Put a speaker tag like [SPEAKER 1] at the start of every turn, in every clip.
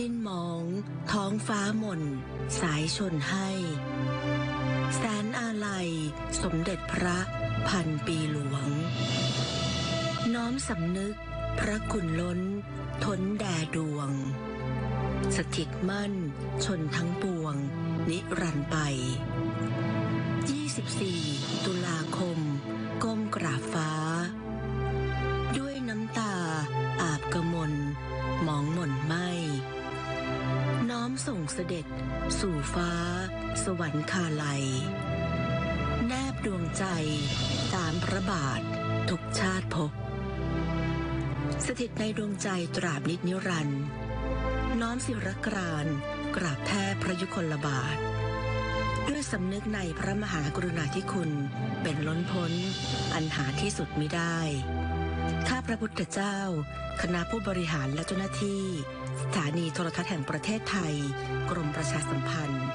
[SPEAKER 1] ดินหมองท้องฟ้าหม่นสายชนให้แสนอาลัยสมเด็จพระพันปีหลวงน้อมสำนึกพระคุณล้นท้นแด่ดวงสถิตมั่นชนทั้งปวงนิรันดร์ไป24ตุลาคมก้มกราบฟ้าด้วยน้ำตาอาบกมลหมองหม่นไหมน้อมส่งเสด็จสู่ฟ้าสวรรคาลัยแนบดวงใจตามพระบาททุกชาติภพสถิตในดวงใจตราบนิจนิรันดร์น้อมศิรกรานกราบแทบพระยุคลบาทด้วยสำนึกในพระมหากรุณาธิคุณเป็นล้นพ้นอันหาที่สุดมิได้ข้าพระพุทธเจ้าคณะผู้บริหารและเจ้าหน้าที่สถานีโทรทัศน์แห่งประเทศไทยกรมประชาสัมพันธ์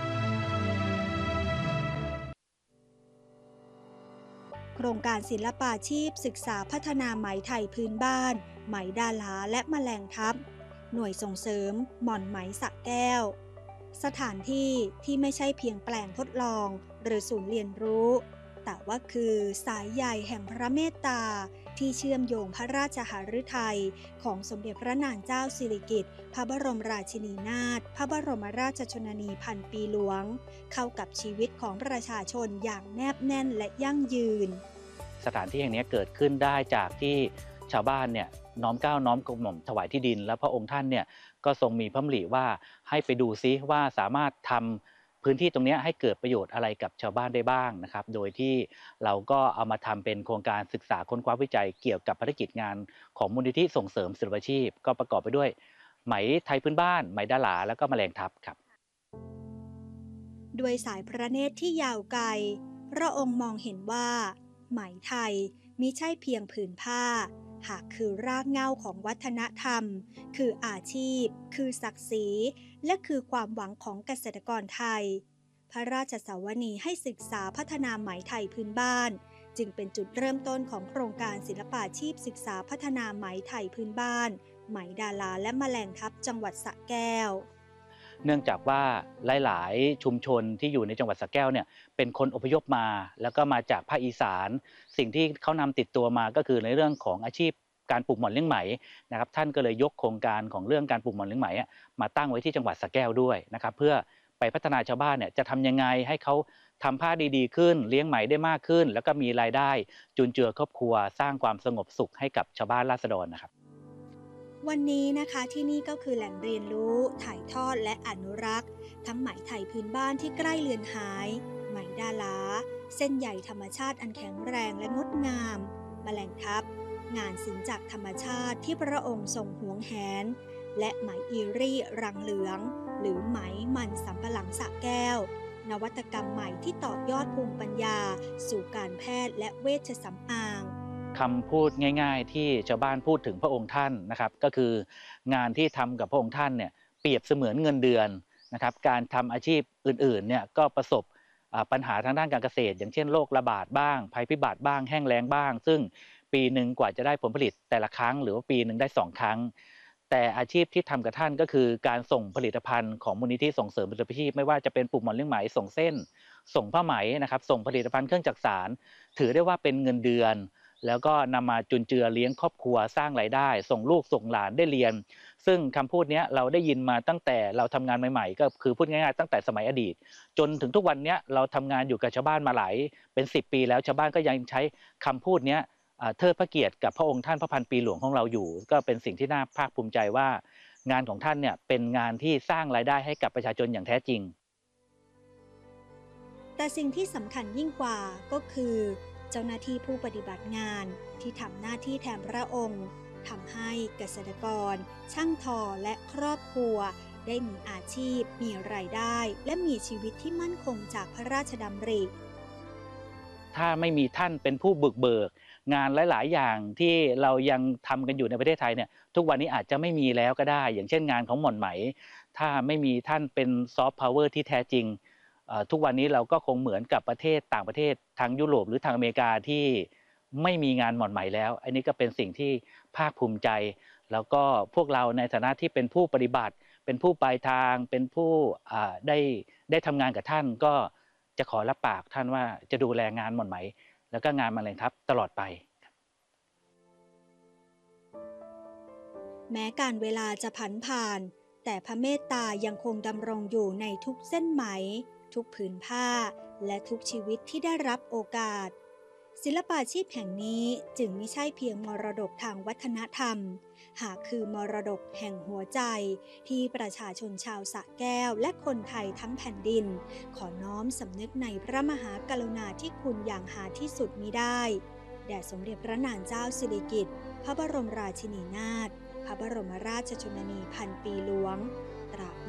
[SPEAKER 2] โครงการศิลปาชีพศึกษาพัฒนาไหมไทยพื้นบ้านไหมดาราและแมลงทับหน่วยส่งเสริมหม่อนไหมสระแก้วสถานที่ที่ไม่ใช่เพียงแปลงทดลองหรือศูนย์เรียนรู้แต่ว่าคือสายใยแห่งพระเมตตาที่เชื่อมโยงพระราชหฤทัยของสมเด็จพระนางเจ้าสิริกิติ์พระบรมราชินีนาถพระบรมราชชนนีพันปีหลวงเข้ากับชีวิตของประชาชนอย่างแนบแน่นและยั่งยืน
[SPEAKER 3] สถานที่แห่งนี้เกิดขึ้นได้จากที่ชาวบ้านเนี่ยน้อมเกล้าน้อมกระหม่อมถวายที่ดินและพระองค์ท่านเนี่ยก็ทรงมีพระดำริว่าให้ไปดูซิว่าสามารถทำพื้นที่ตรงนี้ให้เกิดประโยชน์อะไรกับชาวบ้านได้บ้างนะครับโดยที่เราก็เอามาทำเป็นโครงการศึกษาค้นคว้าวิจัยเกี่ยวกับภารกิจงานของมูลนิธิส่งเสริมศิลปาชีพก็ประกอบไปด้วยไหมไทยพื้นบ้านไหมดาราแล้วก็แมลงทับครับ
[SPEAKER 2] ด้วยสายพระเนตรที่ยาวไกลพระองค์มองเห็นว่าไหมไทยมิใช่เพียงผืนผ้าหากคือรากเหง้าของวัฒนธรรมคืออาชีพคือศักดิ์ศรีและคือความหวังของเกษตรกรไทยพระราชสวนีให้ศึกษาพัฒนาไหมไทยพื้นบ้านจึงเป็นจุดเริ่มต้นของโครงการศิลปาชีพศึกษาพัฒนาไหมไทยพื้นบ้านไหมดาราและแมลงทับจังหวัดสระแก้ว
[SPEAKER 3] เนื่องจากว่าหลายๆชุมชนที่อยู่ในจังหวัดสระแก้วเนี่ยเป็นคนอพยพมาแล้วก็มาจากภาคอีสานสิ่งที่เขานำติดตัวมาก็คือในเรื่องของอาชีพการปลูกหม่อนเลี้ยงไหมนะครับท่านก็เลยยกโครงการของเรื่องการปลูกหม่อนเลี้ยงไหมมาตั้งไว้ที่จังหวัดสระแก้วด้วยนะครับเพื่อไปพัฒนาชาวบ้านเนี่ยจะทำยังไงให้เขาทำผ้าดีๆขึ้นเลี้ยงไหมได้มากขึ้นแล้วก็มีรายได้จุนเจือครอบครัวสร้างความสงบสุขให้กับชาวบ้านราษฎรนะครับ
[SPEAKER 2] วันนี้นะคะที่นี่ก็คือแหล่งเรียนรู้ถ่ายทอดและอนุรักษ์ทั้งไหมไทยพื้นบ้านที่ใกล้เลือนหายไหมดาราเส้นใยธรรมชาติอันแข็งแรงและงดงามแมลงทับงานศิลป์จากธรรมชาติที่พระองค์ทรงหวงแหนและไหมอีรี่รังเหลืองหรือไหมมันสำปะหลังสระแก้วนวัตกรรมใหม่ที่ต่อยอดภูมิปัญญาสู่การแพทย์และเวชสำอาง
[SPEAKER 3] คำพูดง่ายๆที่ชาวบ้านพูดถึงพระองค์ท่านนะครับก็คืองานที่ทำกับพระองค์ท่านเนี่ยเปรียบเสมือนเงินเดือนนะครับการทำอาชีพอื่นๆเนี่ยก็ประสบปัญหาทางด้านการเกษตรอย่างเช่นโรคระบาดบ้างภัยพิบัติบ้างแห้งแล้งบ้างซึ่งปีหนึ่งกว่าจะได้ผลผลิตแต่ละครั้งหรือว่าปีหนึ่งได้2 ครั้งแต่อาชีพที่ทำกับท่านก็คือการส่งผลิตภัณฑ์ของมูลนิธิส่งเสริมศิลปาชีพไม่ว่าจะเป็นปลูกหม่อนเลี้ยงไหมส่งเส้นส่งผ้าไหมนะครับส่งผลิตภัณฑ์เครื่องจักสานถือได้ว่าเป็นเงินเดือนแล้วก็นำมาจุนเจือเลี้ยงครอบครัวสร้างรายได้ส่งลูกส่งหลานได้เรียนซึ่งคำพูดนี้เราได้ยินมาตั้งแต่เราทำงานใหม่ๆก็คือพูดง่ายๆตั้งแต่สมัยอดีตจนถึงทุกวันนี้เราทำงานอยู่กับชาวบ้านมาหลายเป็น10 ปีแล้วชาวบ้านก็ยังใช้คำพูดนี้เทิดพระเกียรติกับพระองค์ท่านพระพันปีหลวงของเราอยู่ก็เป็นสิ่งที่น่าภาคภูมิใจว่างานของท่านเนี่ยเป็นงานที่สร้างรายได้ให้กับประชาชนอย่างแท้จริง
[SPEAKER 2] แต่สิ่งที่สำคัญยิ่งกว่าก็คือเจ้าหน้าที่ผู้ปฏิบัติงานที่ทำหน้าที่แทนพระองค์ทำให้เกษตรกรช่างทอและครอบครัวได้มีอาชีพมีรายได้และมีชีวิตที่มั่นคงจากพระราชดำริ
[SPEAKER 3] ถ้าไม่มีท่านเป็นผู้บุกเบิกงานหลายๆอย่างที่เรายังทำกันอยู่ในประเทศไทยเนี่ยทุกวันนี้อาจจะไม่มีแล้วก็ได้อย่างเช่นงานของหม่อนไหมถ้าไม่มีท่านเป็นซอฟต์พาวเวอร์ที่แท้จริงทุกวันนี้เราก็คงเหมือนกับประเทศต่างประเทศทางยุโรปหรือทางอเมริกาที่ไม่มีงานหม่อนไหมแล้วอันนี้ก็เป็นสิ่งที่ภาคภูมิใจแล้วก็พวกเราในฐานะที่เป็นผู้ปฏิบัติเป็นผู้ปลายทางเป็นผู้ได้ทำงานกับท่านก็จะขอรับปากท่านว่าจะดูแลงานหม่อนไหมแล้วก็งานมะเร็งทับตลอดไป
[SPEAKER 2] แม้การเวลาจะผันผ่านแต่พระเมตตายังคงดำรงอยู่ในทุกเส้นไหมทุกผืนผ้าและทุกชีวิตที่ได้รับโอกาสศิลปาชีพแห่งนี้จึงไม่ใช่เพียงมรดกทางวัฒนธรรมหากคือมรดกแห่งหัวใจที่ประชาชนชาวสระแก้วและคนไทยทั้งแผ่นดินขอน้อมสำนึกในพระมหากรุณาธิคุณอย่างหาที่สุดมิได้แด่สมเด็จพระนางเจ้าสิริกิติ์พระบรมราชินีนาถพระบรมราชชนนีพันปีหลวงตราบ